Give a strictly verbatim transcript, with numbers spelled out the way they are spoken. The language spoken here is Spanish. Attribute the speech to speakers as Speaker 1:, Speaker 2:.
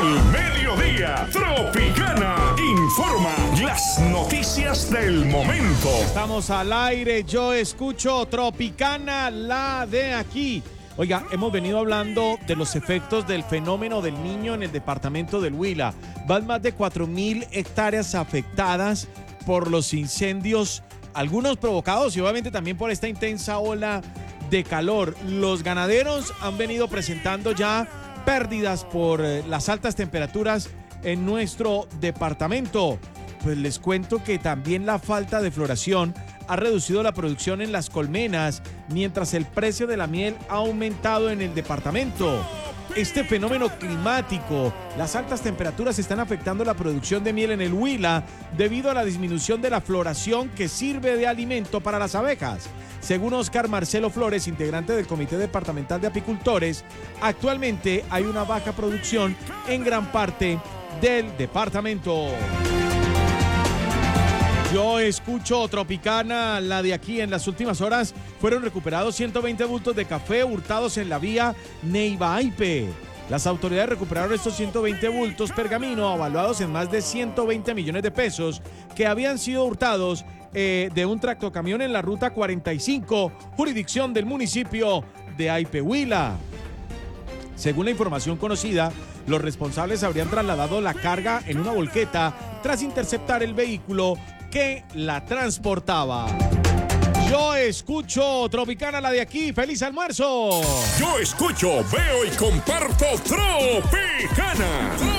Speaker 1: del mediodía. Tropicana informa las noticias del momento.
Speaker 2: Estamos al aire, yo escucho Tropicana, la de aquí. Oiga, hemos venido hablando de los efectos del fenómeno del Niño en el departamento del Huila. Van más de cuatro mil hectáreas afectadas por los incendios, algunos provocados y obviamente también por esta intensa ola de calor. Los ganaderos han venido presentando ya pérdidas por las altas temperaturas en nuestro departamento. Pues les cuento que también la falta de floración ha reducido la producción en las colmenas, mientras el precio de la miel ha aumentado en el departamento. Este fenómeno climático, las altas temperaturas están afectando la producción de miel en el Huila debido a la disminución de la floración que sirve de alimento para las abejas. Según Oscar Marcelo Flores, integrante del Comité Departamental de Apicultores, actualmente hay una baja producción en gran parte del departamento. Yo escucho Tropicana, la de aquí. En las últimas horas fueron recuperados ciento veinte bultos de café hurtados en la vía Neiva-Aipe. Las autoridades recuperaron estos ciento veinte bultos pergamino avaluados en más de ciento veinte millones de pesos que habían sido hurtados eh, de un tractocamión en la ruta cuarenta y cinco, jurisdicción del municipio de Aipe, Huila. Según la información conocida, los responsables habrían trasladado la carga en una volqueta tras interceptar el vehículo que la transportaba. Yo escucho Tropicana, la de aquí. ¡Feliz almuerzo!
Speaker 1: Yo escucho, veo y comparto Tropicana.